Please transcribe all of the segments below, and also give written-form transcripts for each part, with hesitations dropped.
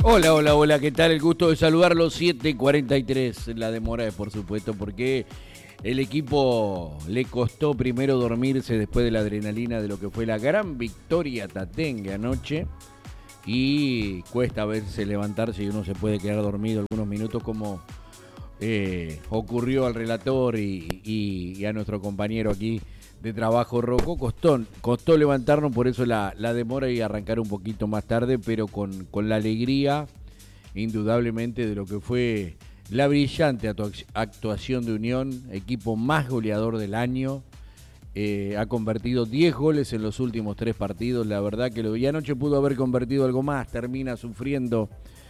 Hola, hola, hola, ¿qué tal? El gusto de saludarlos, 7:43. La demora es, por supuesto, porque el equipo le costó primero dormirse después de la adrenalina de lo que fue la gran victoria tatengue anoche. Y cuesta a veces levantarse y uno se puede quedar dormido algunos minutos como ocurrió al relator y a nuestro compañero aquí de trabajo Rocco. Costó levantarnos, por eso la demora y arrancar un poquito más tarde, pero con la alegría indudablemente de lo que fue la brillante actuación de Unión, equipo más goleador del año. Ha convertido 10 goles en los últimos 3 partidos. La verdad que y anoche pudo haber convertido algo más. Termina sufriendo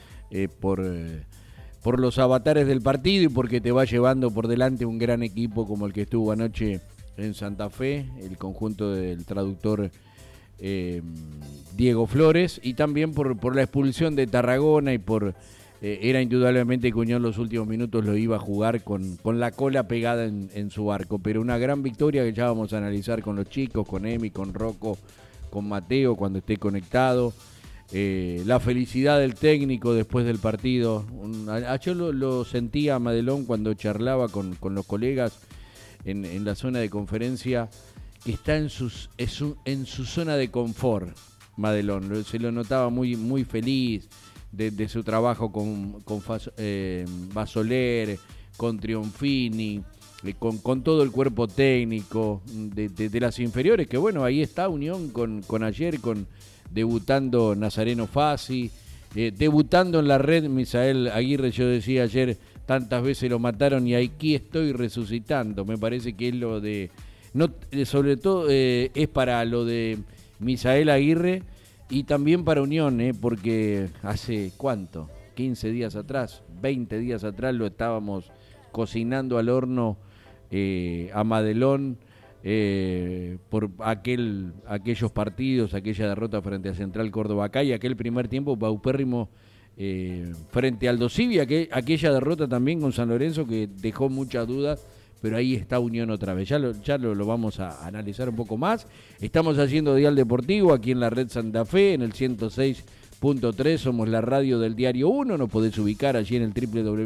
por los avatares del partido y porque te va llevando por delante un gran equipo como el que estuvo anoche en Santa Fe, el conjunto del traductor Diego Flores, y también por la expulsión de Tarragona y era indudablemente que Unión los últimos minutos lo iba a jugar con la cola pegada en su arco, pero una gran victoria que ya vamos a analizar con los chicos, con Emi, con Rocco, con Mateo cuando esté conectado. La felicidad del técnico después del partido. Yo lo sentía a Madelón cuando charlaba con los colegas en la zona de conferencia, que está en su zona de confort. Madelón se lo notaba muy, muy feliz de su trabajo con Basoler, con Trionfini, con todo el cuerpo técnico de las inferiores, que bueno, ahí está Unión con ayer, debutando Nazareno Fassi, debutando en la red Misael Aguirre. Yo decía ayer, tantas veces lo mataron y aquí estoy resucitando. Me parece que es lo de... no sobre todo es para lo de Misael Aguirre y también para Unión, porque hace ¿cuánto? 15 días atrás, 20 días atrás lo estábamos cocinando al horno a Madelón por aquellos partidos, aquella derrota frente a Central Córdoba acá y aquel primer tiempo paupérrimo frente al Dosivi, aquella derrota también con San Lorenzo que dejó muchas dudas, pero ahí está Unión otra vez. Ya lo vamos a analizar un poco más. Estamos haciendo Dial Deportivo aquí en la red Santa Fe, en el 106.3, somos la radio del Diario 1, nos podés ubicar allí en el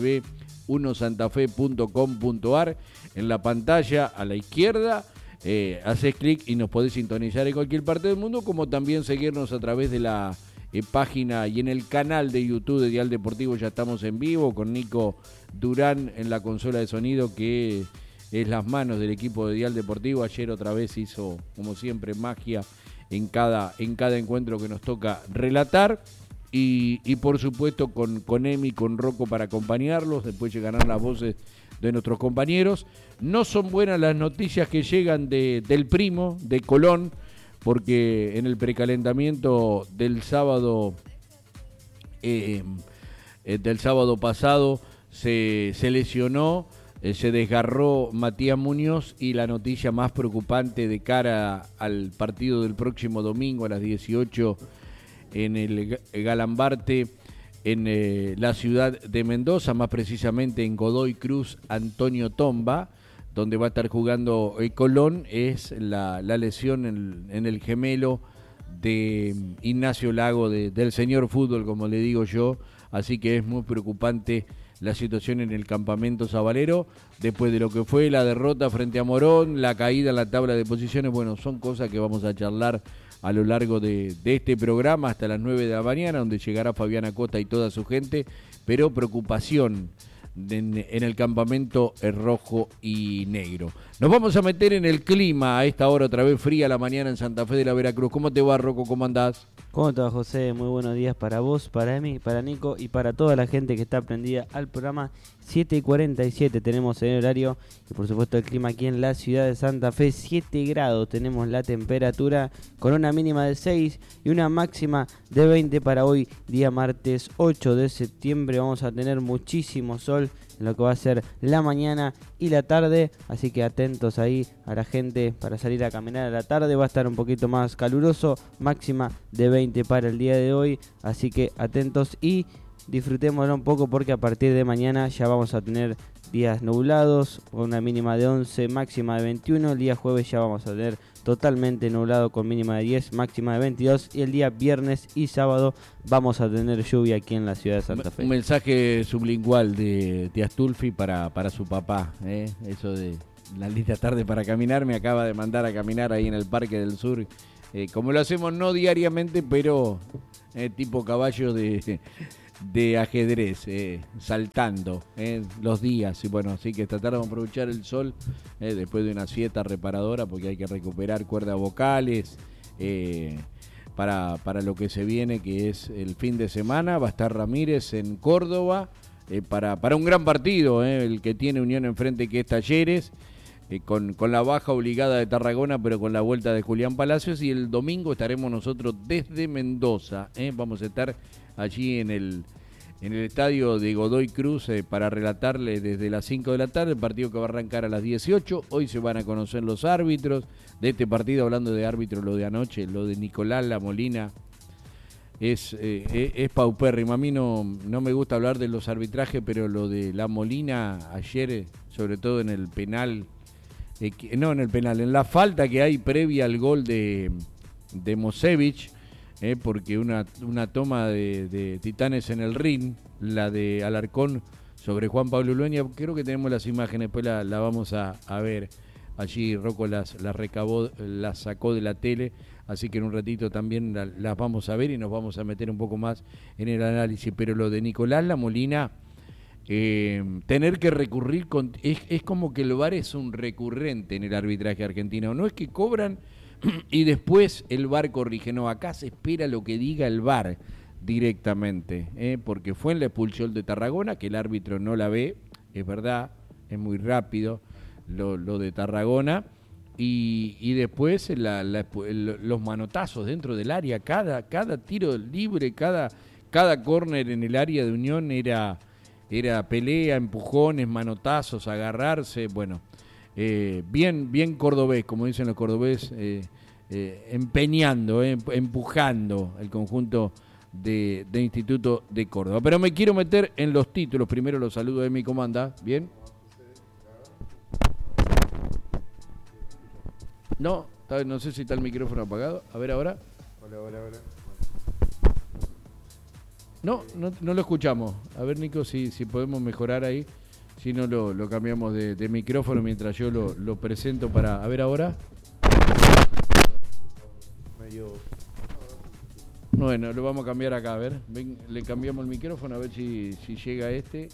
www.1santafe.com.ar, en la pantalla a la izquierda. Haces clic y nos podés sintonizar en cualquier parte del mundo, como también seguirnos a través de la página y en el canal de YouTube de Dial Deportivo. Ya estamos en vivo con Nico Durán en la consola de sonido, que es las manos del equipo de Dial Deportivo. Ayer otra vez hizo, como siempre, magia en cada encuentro que nos toca relatar. Y por supuesto con Emi, con Rocco para acompañarlos. Después llegarán las voces de nuestros compañeros. No son buenas las noticias que llegan del primo, de Colón, porque en el precalentamiento del sábado pasado se lesionó, se desgarró Matías Muñoz, y la noticia más preocupante de cara al partido del próximo domingo a las 18 en el Galambarte, en la ciudad de Mendoza, más precisamente en Godoy Cruz Antonio Tomba, donde va a estar jugando Colón, es la lesión en el gemelo de Ignacio Lago, del señor fútbol, como le digo yo. Así que es muy preocupante la situación en el campamento sabalero, después de lo que fue la derrota frente a Morón, la caída en la tabla de posiciones. Bueno, son cosas que vamos a charlar a lo largo de este programa hasta las 9 de la mañana, donde llegará Fabián Acosta y toda su gente, pero preocupación en el campamento rojo y negro. Nos vamos a meter en el clima a esta hora, otra vez fría la mañana en Santa Fe de la Veracruz. ¿Cómo te va, Rocco? ¿Cómo andás? ¿Cómo te va, José? Muy buenos días para vos, para Emi, para Nico y para toda la gente que está prendida al programa. 7:47 tenemos en el horario y por supuesto el clima aquí en la ciudad de Santa Fe, 7 grados tenemos la temperatura, con una mínima de 6 y una máxima de 20 para hoy, día martes 8 de septiembre. Vamos a tener muchísimo sol en lo que va a ser la mañana y la tarde, así que atentos ahí a la gente para salir a caminar a la tarde. Va a estar un poquito más caluroso, máxima de 20 para el día de hoy, así que atentos y disfrutémoslo un poco, porque a partir de mañana ya vamos a tener días nublados, con una mínima de 11, máxima de 21. El día jueves ya vamos a tener totalmente nublado con mínima de 10, máxima de 22. Y el día viernes y sábado vamos a tener lluvia aquí en la ciudad de Santa Fe. Un mensaje sublingual de Astulfi para su papá. Eso de la linda tarde para caminar, me acaba de mandar a caminar ahí en el Parque del Sur. Como lo hacemos no diariamente, pero tipo caballo de ajedrez, saltando los días. Y bueno, así que tratar de aprovechar el sol después de una siesta reparadora, porque hay que recuperar cuerdas vocales para lo que se viene, que es el fin de semana. Va a estar Ramírez en Córdoba para un gran partido, el que tiene Unión enfrente, que es Talleres. Con la baja obligada de Tarragona, pero con la vuelta de Julián Palacios. Y el domingo estaremos nosotros desde Mendoza. Vamos a estar allí en el estadio de Godoy Cruz para relatarle desde las 5 de la tarde el partido que va a arrancar a las 18. Hoy se van a conocer los árbitros de este partido. Hablando de árbitros, lo de anoche, lo de Nicolás La Molina es paupérrimo. A mí no me gusta hablar de los arbitrajes, pero lo de La Molina ayer, sobre todo en el penal, en la falta que hay previa al gol de Mosevich, porque una toma de Titanes en el ring, la de Alarcón sobre Juan Pablo Ulueña, creo que tenemos las imágenes, después la vamos a ver. Allí Rocco las recabó, las sacó de la tele, así que en un ratito también las vamos a ver y nos vamos a meter un poco más en el análisis. Pero lo de Nicolás La Molina, tener que recurrir es como que el VAR es un recurrente en el arbitraje argentino. No es que cobran y después el VAR corrige, no, acá se espera lo que diga el VAR directamente, porque fue en la expulsión de Tarragona, que el árbitro no la ve, es verdad, es muy rápido lo de Tarragona, y después los manotazos dentro del área, cada tiro libre, cada córner en el área de Unión era pelea, empujones, manotazos, agarrarse. Bueno, bien cordobés, como dicen los cordobés, empeñando, empujando el conjunto de Instituto de Córdoba. Pero me quiero meter en los títulos. Primero los saludo de mi comanda. ¿Bien? No sé si está el micrófono apagado. A ver ahora. Hola. No lo escuchamos. A ver, Nico, si podemos mejorar ahí. Si no, lo cambiamos de micrófono mientras yo lo presento para... A ver ahora. Bueno, lo vamos a cambiar acá, a ver. Le cambiamos el micrófono a ver si llega este.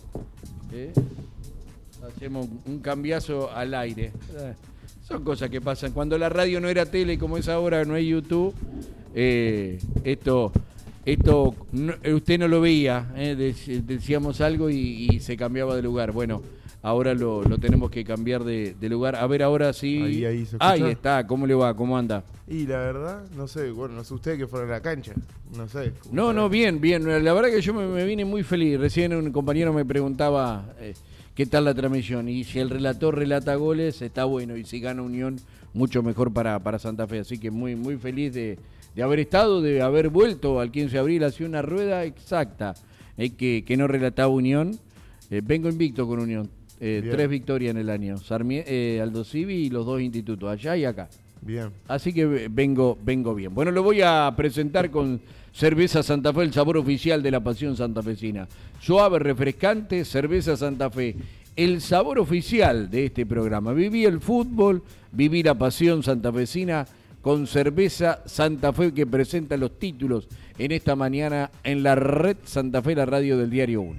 Hacemos un cambiazo al aire. Son cosas que pasan. Cuando la radio no era tele como es ahora, no hay YouTube, esto usted no lo veía, decíamos algo y se cambiaba de lugar. Bueno, ahora lo tenemos que cambiar de lugar. A ver, ahora sí. Ahí se escucha. Ahí está, ¿cómo le va? ¿Cómo anda? Y la verdad, no sé ustedes que fueron a la cancha, no sé. No, bien. La verdad que yo me vine muy feliz. Recién un compañero me preguntaba qué tal la transmisión, y si el relator relata goles, está bueno, y si gana Unión, mucho mejor para Santa Fe. Así que muy, muy feliz de haber estado, de haber vuelto al 15 de abril, hacía una rueda exacta que no relataba Unión. Vengo invicto con Unión, 3 victorias en el año, Aldo Civi y los 2 institutos, allá y acá. Bien. Así que vengo bien. Bueno, lo voy a presentar con Cerveza Santa Fe, el sabor oficial de la pasión santafesina. Suave, refrescante, Cerveza Santa Fe, el sabor oficial de este programa. Viví el fútbol, viví la pasión santafesina con Cerveza Santa Fe, que presenta los títulos en esta mañana en la red Santa Fe, la radio del Diario 1.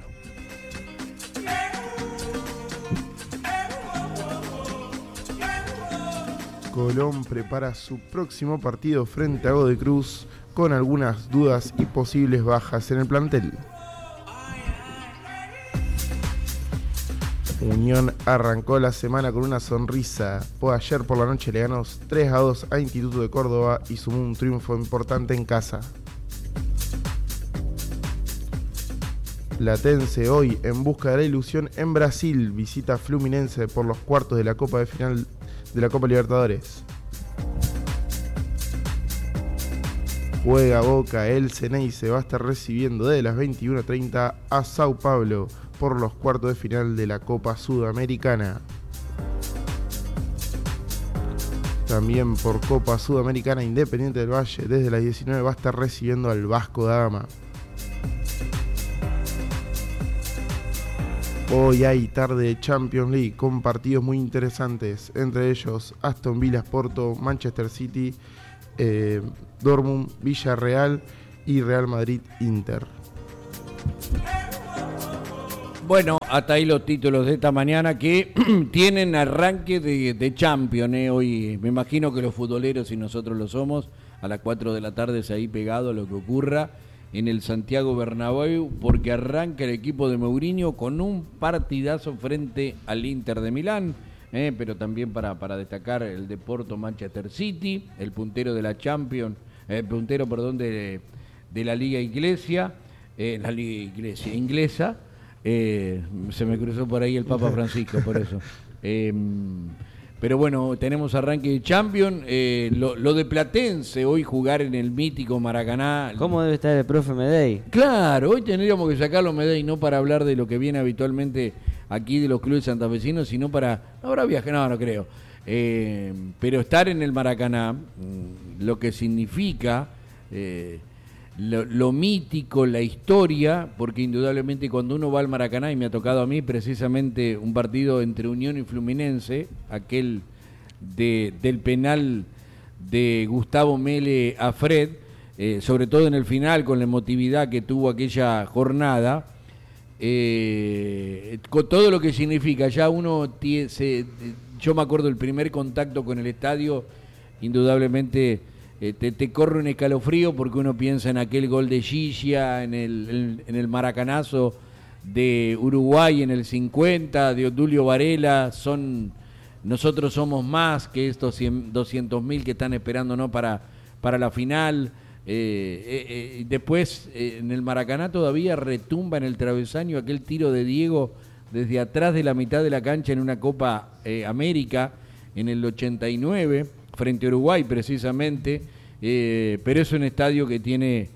Colón prepara su próximo partido frente a Godoy Cruz con algunas dudas y posibles bajas en el plantel. Unión arrancó la semana con una sonrisa, pues ayer por la noche le ganó 3-2 a Instituto de Córdoba y sumó un triunfo importante en casa. Platense hoy, en busca de la ilusión en Brasil, visita Fluminense por los cuartos de la Copa de Final de la Copa Libertadores. Juega Boca, el Ceney se va a estar recibiendo desde las 21:30 a Sao Paulo por los cuartos de final de la Copa Sudamericana. También por Copa Sudamericana, Independiente del Valle desde las 19 va a estar recibiendo al Vasco da Gama. Hoy hay tarde de Champions League con partidos muy interesantes, entre ellos Aston Villa, Porto, Manchester City, Dortmund, Villarreal y Real Madrid, Inter. Bueno, hasta ahí los títulos de esta mañana que tienen arranque de Champions. Hoy me imagino que los futboleros, y nosotros lo somos, a las 4 de la tarde se ahí pegado a lo que ocurra en el Santiago Bernabéu, porque arranca el equipo de Mourinho con un partidazo frente al Inter de Milán, pero también para destacar el de Porto Manchester City, el puntero de la Champions, de la Liga Inglesa, se me cruzó por ahí el Papa Francisco, por eso. Pero bueno, tenemos arranque de Champions. Lo de Platense, hoy jugar en el mítico Maracaná. ¿Cómo debe estar el profe Medey? Claro, hoy tendríamos que sacarlo Medey, no para hablar de lo que viene habitualmente aquí de los clubes santafesinos, sino para... ¿No habrá viaje? No creo. Pero estar en el Maracaná, lo que significa... Lo mítico, la historia, porque indudablemente cuando uno va al Maracaná, y me ha tocado a mí precisamente un partido entre Unión y Fluminense, aquel del penal de Gustavo Mele a Fred, sobre todo en el final con la emotividad que tuvo aquella jornada, con todo lo que significa, ya uno yo me acuerdo el primer contacto con el estadio, indudablemente... Te corre un escalofrío porque uno piensa en aquel gol de Gilla, en el maracanazo de Uruguay en el 50, de Odulio Varela. Nosotros somos más que estos 200.000 que están esperándonos para la final. Después en el Maracaná todavía retumba en el travesaño aquel tiro de Diego desde atrás de la mitad de la cancha en una Copa América en el 89, frente a Uruguay precisamente, pero es un estadio que tiene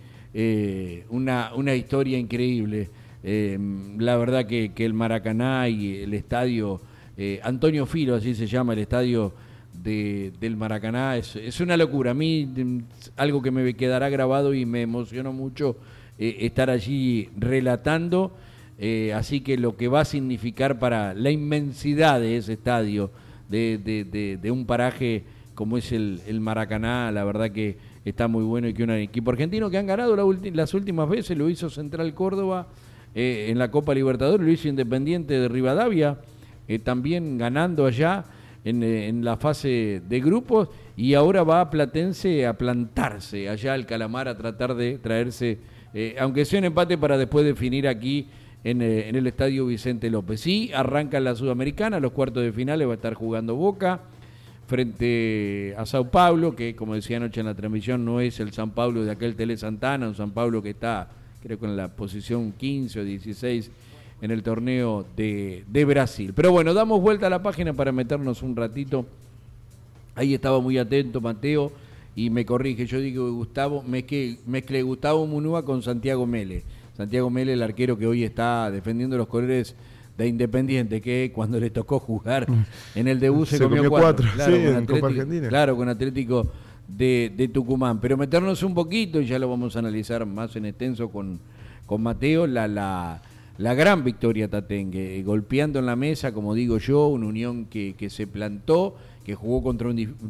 una historia increíble. La verdad que el Maracaná y el estadio Antonio Filo, así se llama el estadio del Maracaná, es una locura. A mí algo que me quedará grabado y me emocionó mucho estar allí relatando, así que lo que va a significar para la inmensidad de ese estadio, de un paraje como es el Maracaná, la verdad que está muy bueno, y que un equipo argentino que han ganado las últimas veces, lo hizo Central Córdoba en la Copa Libertadores, lo hizo Independiente de Rivadavia, también ganando allá en la fase de grupos, y ahora va a Platense a plantarse allá al Calamar a tratar de traerse, aunque sea un empate, para después definir aquí en el Estadio Vicente López. Sí, arranca la Sudamericana, los cuartos de finales va a estar jugando Boca frente a Sao Paulo, que como decía anoche en la transmisión, no es el San Paulo de aquel Tele Santana, un San Paulo que está, creo que en la posición 15 o 16 en el torneo de Brasil. Pero bueno, damos vuelta a la página para meternos un ratito. Ahí estaba muy atento Mateo y me corrige, yo digo Gustavo, mezclé Gustavo Munúa con Santiago Mele. Santiago Mele, el arquero que hoy está defendiendo los colores de Independiente, que cuando le tocó jugar en el debut se comió 4. Claro, sí, en Copa Argentina. Claro, con Atlético de Tucumán. Pero meternos un poquito, y ya lo vamos a analizar más en extenso con Mateo, la gran victoria tatengue, golpeando en la mesa, como digo yo, una Unión que se plantó, que jugó contra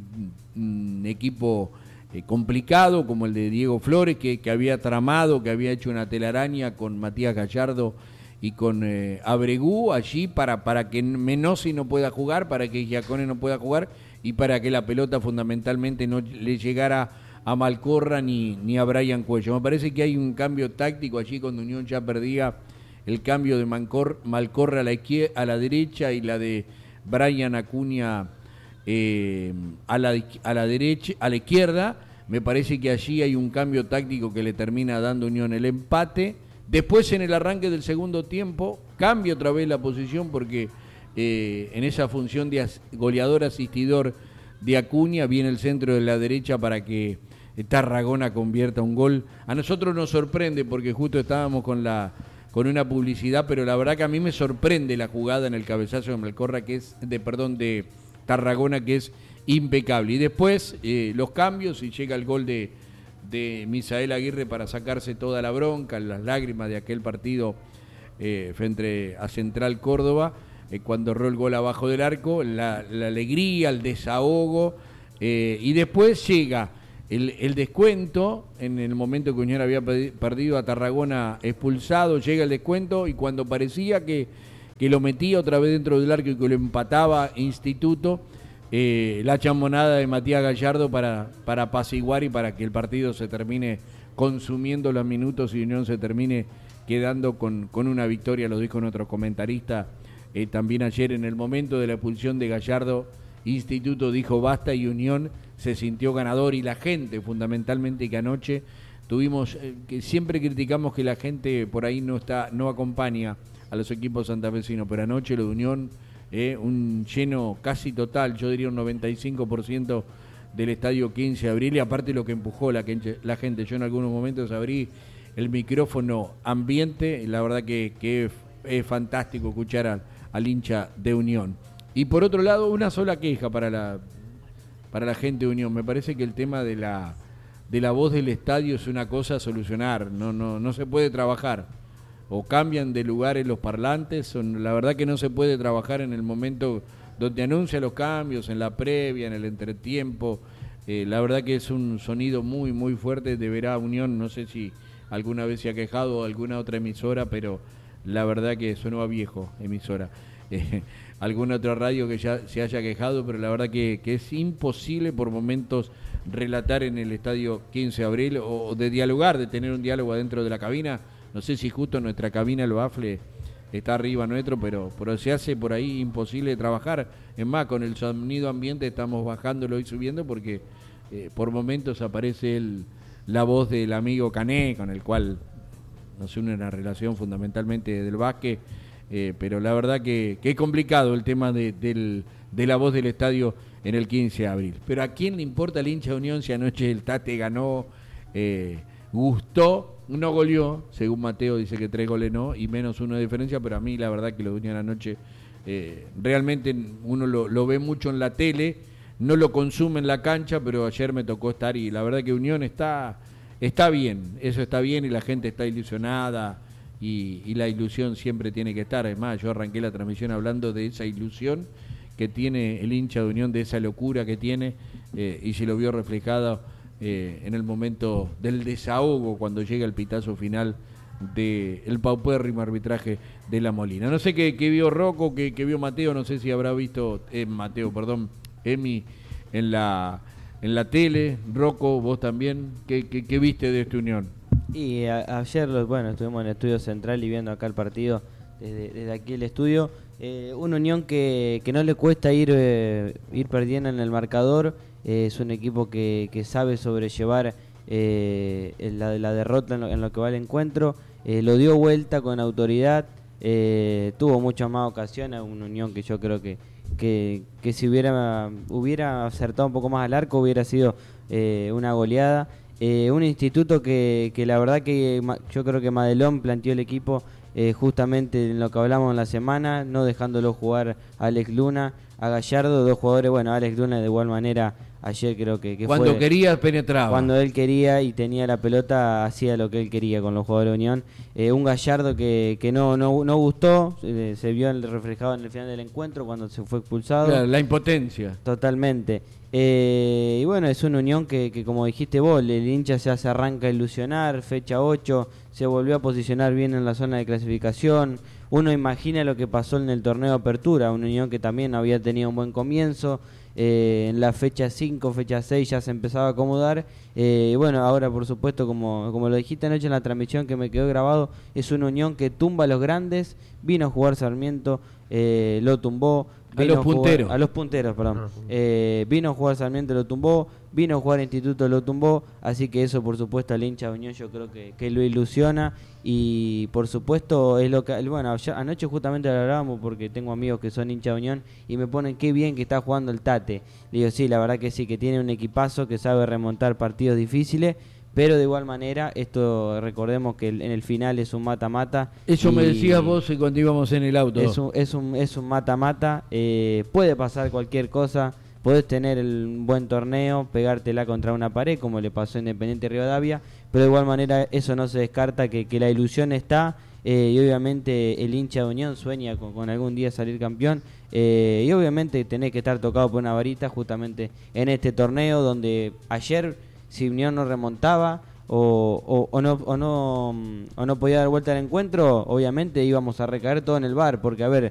un equipo complicado como el de Diego Flores, que había tramado, que había hecho una telaraña con Matías Gallardo y con Abregú allí para que Menossi no pueda jugar, para que Giacone no pueda jugar, y para que la pelota fundamentalmente no le llegara a Malcorra ni a Brian Cuello. Me parece que hay un cambio táctico allí cuando Unión ya perdía, el cambio de Malcorra a la derecha y la de Brian Acuña a la derecha, a la izquierda. Me parece que allí hay un cambio táctico que le termina dando Unión el empate. Después, en el arranque del segundo tiempo, cambia otra vez la posición porque en esa función de goleador asistidor de Acuña viene el centro de la derecha para que Tarragona convierta un gol. A nosotros nos sorprende porque justo estábamos con una publicidad, pero la verdad que a mí me sorprende la jugada en el cabezazo de Malcorra, de Tarragona, que es impecable. Y después los cambios y llega el gol de Misael Aguirre para sacarse toda la bronca, las lágrimas de aquel partido frente a Central Córdoba, cuando erró el gol abajo del arco, la alegría, el desahogo, y después llega el descuento, en el momento que Unión había perdido a Tarragona expulsado, llega el descuento y cuando parecía que lo metía otra vez dentro del arco y que lo empataba Instituto, la champonada de Matías Gallardo para apaciguar y para que el partido se termine consumiendo los minutos y Unión se termine quedando con una victoria, lo dijo nuestro comentarista también ayer en el momento de la expulsión de Gallardo. Instituto dijo basta y Unión se sintió ganador y la gente fundamentalmente, que anoche tuvimos, que siempre criticamos que la gente por ahí no acompaña a los equipos santafesinos, pero anoche lo de Unión, un lleno casi total, yo diría un 95% del estadio 15 de abril, y aparte lo que empujó la gente, yo en algunos momentos abrí el micrófono ambiente, la verdad que es fantástico escuchar al hincha de Unión. Y por otro lado, una sola queja para la gente de Unión. Me parece que el tema de la voz del estadio es una cosa a solucionar. No se puede trabajar. O cambian de lugar en los parlantes. La verdad que no se puede trabajar en el momento donde anuncia los cambios, en la previa, en el entretiempo. La verdad que es un sonido muy, muy fuerte. Deberá Unión, no sé si alguna vez se ha quejado alguna otra emisora, pero la verdad que sonó a viejo emisora. Alguna otra radio que ya se haya quejado, pero la verdad que es imposible por momentos relatar en el estadio 15 de abril o de dialogar, de tener un diálogo adentro de la cabina. No sé si justo nuestra cabina, el Bafle, está arriba nuestro, pero se hace por ahí imposible trabajar. Es más, con el sonido ambiente estamos bajándolo y subiendo porque por momentos aparece la voz del amigo Cané, con el cual nos une una relación fundamentalmente del básquet. Pero la verdad que es complicado el tema de la voz del estadio en el 15 de abril. Pero ¿a quién le importa el hincha de Unión si anoche el Tate ganó, gustó, no goleó? Según Mateo dice que 3 goles no y menos 1 de diferencia, pero a mí la verdad que lo de Unión anoche realmente uno lo ve mucho en la tele, no lo consume en la cancha, pero ayer me tocó estar y la verdad que Unión está bien, eso está bien y la gente está ilusionada. Y la ilusión siempre tiene que estar. Además, yo arranqué la transmisión hablando de esa ilusión que tiene el hincha de Unión, de esa locura que tiene, y se lo vio reflejado en el momento del desahogo cuando llega el pitazo final del paupérrimo arbitraje de La Molina. No sé qué vio Rocco, qué vio Mateo, no sé si habrá visto Emi en la tele. Rocco, vos también, ¿qué viste de esta Unión? Y ayer, estuvimos en el estudio central y viendo acá el partido desde aquí el estudio. Una Unión que no le cuesta ir perdiendo en el marcador. Es un equipo que sabe sobrellevar la derrota en lo que va el encuentro. Lo dio vuelta con autoridad. Tuvo muchas más ocasiones. Una Unión que yo creo que si hubiera acertado un poco más al arco hubiera sido una goleada. Un Instituto que la verdad que yo creo que Madelón planteó el equipo justamente en lo que hablamos en la semana, no dejándolo jugar a Alex Luna, a Gallardo, dos jugadores, Alex Luna de igual manera ayer creo que cuando quería penetraba. Cuando él quería y tenía la pelota hacía lo que él quería con los jugadores de Unión. Un Gallardo que no gustó, se vio reflejado en el final del encuentro cuando se fue expulsado. Claro, la impotencia. Totalmente. Y es una Unión que como dijiste vos, el hincha se arranca a ilusionar, fecha 8, se volvió a posicionar bien en la zona de clasificación. Uno imagina lo que pasó en el torneo de apertura, una Unión que también había tenido un buen comienzo. En la fecha 5, fecha 6 ya se empezaba a acomodar. Ahora por supuesto, como lo dijiste anoche en la transmisión que me quedó grabado, es una Unión que tumba a los grandes. Vino a jugar Sarmiento, lo tumbó. A los punteros, perdón. Vino a jugar Sarmiento, lo tumbó. Vino a jugar Instituto, lo tumbó. Así que eso, por supuesto, al hincha de Unión yo creo que lo ilusiona. Y por supuesto, es lo que. Anoche justamente lo hablábamos porque tengo amigos que son hincha de Unión y me ponen qué bien que está jugando el Tate. Digo, sí, la verdad que sí, que tiene un equipazo que sabe remontar partidos difíciles. Pero de igual manera, esto recordemos que en el final es un mata-mata. Eso me decías vos cuando íbamos en el auto. Es un mata-mata. Puede pasar cualquier cosa. podés tener un buen torneo, pegártela contra una pared, como le pasó a Independiente Rivadavia, pero de igual manera eso no se descarta, que la ilusión está, y obviamente el hincha de Unión sueña con algún día salir campeón, y obviamente tenés que estar tocado por una varita justamente en este torneo, donde ayer, si Unión no remontaba, o no podía dar vuelta al encuentro, obviamente íbamos a recaer todo en el VAR, porque a ver,